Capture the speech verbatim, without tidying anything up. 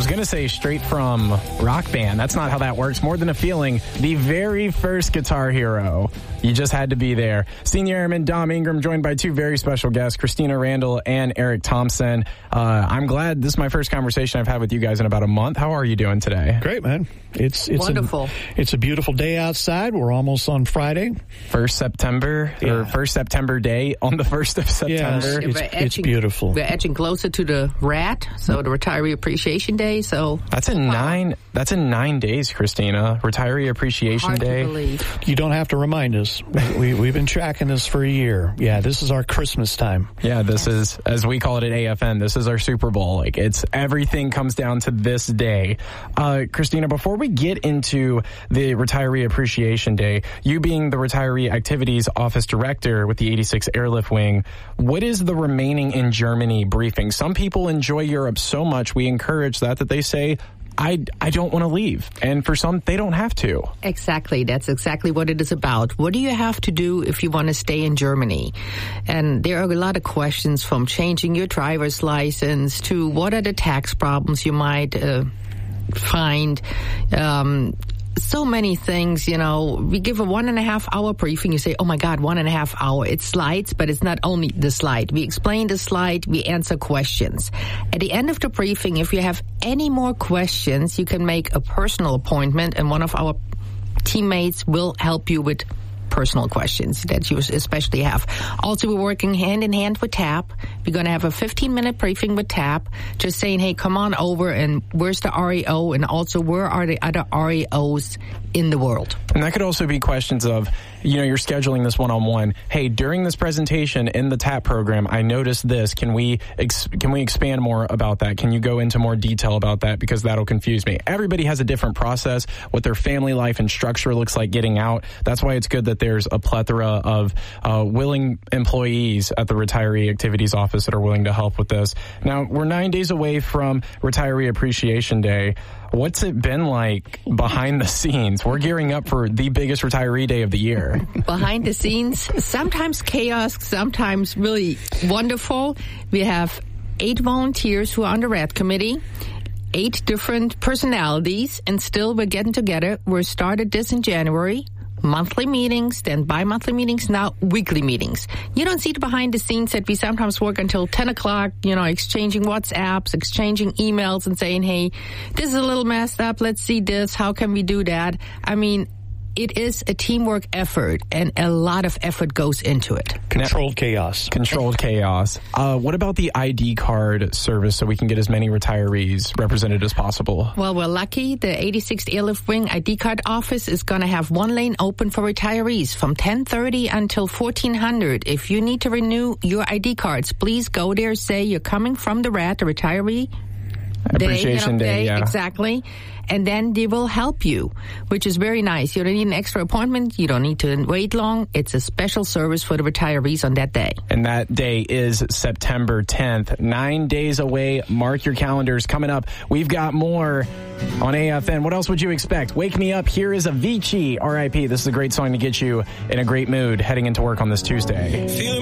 was going to say straight from Rock Band. That's not how that works. More Than a Feeling, the very first Guitar Hero. You just had to be there. Senior Airman Dom Ingram, joined by two very special guests, Christina Randall and Eric Thompson. Uh, I'm glad this is my first conversation I've had with you guys in about a month. How are you doing today? Great, man. It's it's wonderful. A, it's a beautiful day outside. We're almost on Friday. First September, yeah. or first September day on the first of September. Yes, it's, edging, it's beautiful. We're edging closer to the R A T, so the Retiree Appreciation Day. So that's in wow. nine. That's in nine days, Christina. Retiree Appreciation Hard Day. To believe. You don't have to remind us. We we've been tracking this for a year. Yeah, this is our Christmas time. Yeah, this is, as we call it at A F N, this is our Super Bowl. Like, it's everything comes down to this day. Uh, Christina, before we get into the Retiree Appreciation Day, you being the Retiree Activities Office Director with the eighty-six Airlift Wing, what is the remaining in Germany briefing? Some people enjoy Europe so much, we encourage that, that they say, I, I don't want to leave. And for some, they don't have to. Exactly. That's exactly what it is about. What do you have to do if you want to stay in Germany? And there are a lot of questions, from changing your driver's license to what are the tax problems you might uh, find. Um So many things, you know. We give a one and a half hour briefing. You say, oh my God, one and a half hour. It's slides, but it's not only the slide. We explain the slide. We answer questions. At the end of the briefing, if you have any more questions, you can make a personal appointment, and one of our teammates will help you with personal questions that you especially have. Also, we're working hand in hand with T A P. We're going to have a fifteen minute briefing with T A P, just saying, hey, come on over, and where's the R E O, and also where are the other R E Os in the world? And that could also be questions of, you know, you're scheduling this one-on-one. Hey, during this presentation in the T A P program, I noticed this. Can we ex- can we expand more about that? Can you go into more detail about that? Because that'll confuse me. Everybody has a different process, what their family life and structure looks like getting out. That's why it's good that there's a plethora of uh, willing employees at the Retiree Activities Office that are willing to help with this. Now, we're nine days away from Retiree Appreciation Day. What's it been like behind the scenes? We're gearing up for the biggest retiree day of the year. Behind the scenes, sometimes chaos, sometimes really wonderful. We have eight volunteers who are on the R A T committee, eight different personalities, and still we're getting together. We started this in January. Monthly meetings, then bi-monthly meetings, now weekly meetings. You don't see the behind the scenes that we sometimes work until ten o'clock, you know, exchanging WhatsApps, exchanging emails and saying, hey, this is a little messed up. Let's see this. How can we do that? I mean, it is a teamwork effort, and a lot of effort goes into it. Controlled chaos. Controlled chaos. Uh, what about the I D card service so we can get as many retirees represented as possible? Well, we're lucky. The eighty-sixth Airlift Wing I D card office is going to have one lane open for retirees from ten thirty until fourteen hundred. If you need to renew your I D cards, please go there. Say you're coming from the R A T, the Retiree Appreciation Day, you know, Day, day yeah. Exactly. And then they will help you, which is very nice. You don't need an extra appointment. You don't need to wait long. It's a special service for the retirees on that day. And that day is September tenth. Nine days away. Mark your calendars. Coming up, we've got more on A F N. What else would you expect? Wake Me Up. Here is Avicii, R I P. This is a great song to get you in a great mood heading into work on this Tuesday. Feel